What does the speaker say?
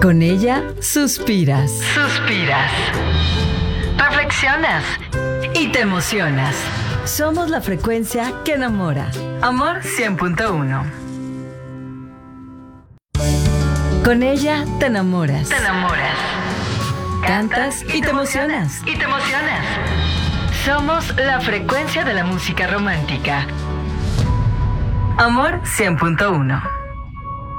Con ella suspiras. Suspiras. Reflexionas. Y te emocionas. Somos la frecuencia que enamora. Amor 100.1. Con ella te enamoras. Te enamoras. Cantas y te emocionas. Y te emocionas. Somos la frecuencia de la música romántica. Amor 100.1.